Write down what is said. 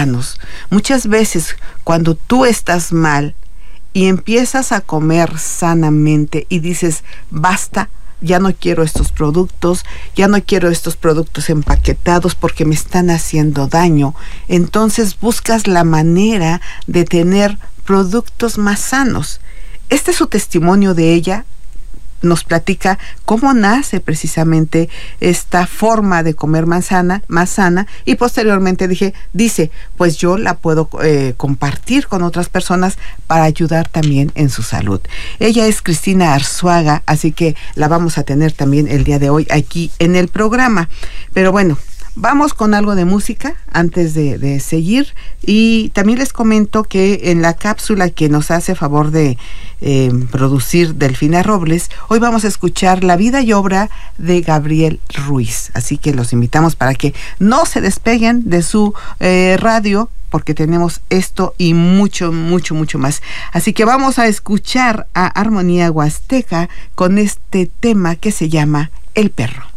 sanos. Muchas veces cuando tú estás mal y empiezas a comer sanamente y dices, basta, ya no quiero estos productos, ya no quiero estos productos empaquetados porque me están haciendo daño, entonces buscas la manera de tener productos más sanos. Este es su testimonio de ella. Nos platica cómo nace precisamente esta forma de comer más sana, y posteriormente dice, pues yo la puedo compartir con otras personas para ayudar también en su salud. Ella es Cristina Arzuaga, así que la vamos a tener también el día de hoy aquí en el programa. Pero bueno, vamos con algo de música antes de seguir, y también les comento que en la cápsula que nos hace favor de producir Delfina Robles, hoy vamos a escuchar la vida y obra de Gabriel Ruiz, así que los invitamos para que no se despeguen de su radio, porque tenemos esto y mucho, mucho, mucho más. Así que vamos a escuchar a Armonía Huasteca con este tema que se llama El Perro.